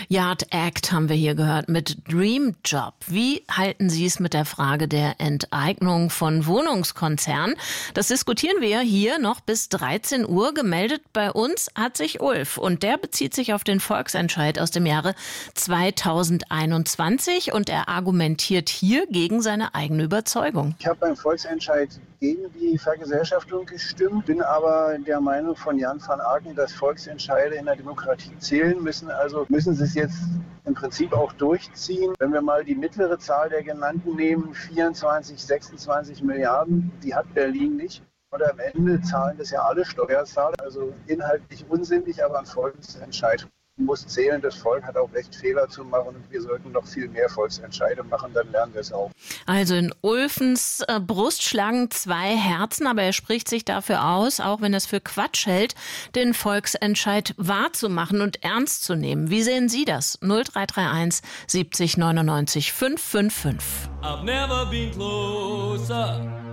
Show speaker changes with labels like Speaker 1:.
Speaker 1: Yard Act haben wir hier gehört mit Dream Job. Wie halten Sie es mit der Frage der Enteignung von Wohnungskonzernen? Das diskutieren wir hier noch bis 13 Uhr. Gemeldet bei uns hat sich Ulf und der bezieht sich auf den Volksentscheid aus dem Jahre 2021 und er argumentiert hier gegen seine eigene Überzeugung.
Speaker 2: Ich habe beim Volksentscheid gegen die Vergesellschaftung gestimmt, bin aber der Meinung von Jan van Aken, dass Volksentscheide in der Demokratie zählen müssen. Also müssen sie es jetzt im Prinzip auch durchziehen. Wenn wir mal die mittlere Zahl der genannten nehmen, 24, 26 Milliarden, die hat Berlin nicht. Und am Ende zahlen das ja alle Steuerzahler. Also inhaltlich unsinnig, aber ein Volksentscheid muss zählen. Das Volk hat auch Recht, Fehler zu machen und wir sollten noch viel mehr Volksentscheide machen, dann lernen wir es auch.
Speaker 1: Also in Ulfens Brust schlagen 2 Herzen, aber er spricht sich dafür aus, auch wenn er es für Quatsch hält, den Volksentscheid wahrzumachen und ernst zu nehmen. Wie sehen Sie das? 0331 70 99 555.
Speaker 3: I've never been closer.